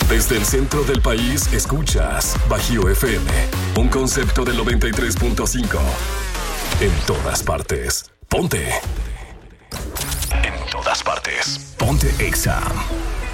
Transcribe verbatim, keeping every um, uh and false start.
Desde el centro del país escuchas Bajío F M, un concepto del noventa y tres punto cinco. En todas partes, ponte. En todas partes, ponte Exa.